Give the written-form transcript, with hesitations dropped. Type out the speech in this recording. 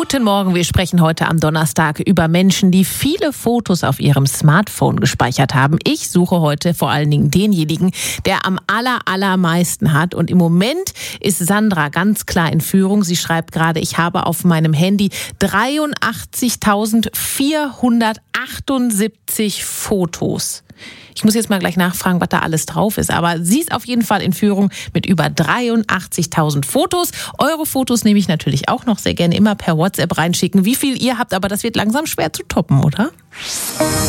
Guten Morgen, wir sprechen heute am Donnerstag über Menschen, die viele Fotos auf ihrem Smartphone gespeichert haben. Ich suche heute vor allen Dingen denjenigen, der am allermeisten hat. Und im Moment ist Sandra ganz klar in Führung. Sie schreibt gerade, ich habe auf meinem Handy 83.478 Fotos. Ich muss jetzt mal gleich nachfragen, was da alles drauf ist. Aber sie ist auf jeden Fall in Führung mit über 83.000 Fotos. Eure Fotos nehme ich natürlich auch noch sehr gerne immer per WhatsApp reinschicken. Wie viel ihr habt, aber das wird langsam schwer zu toppen, oder?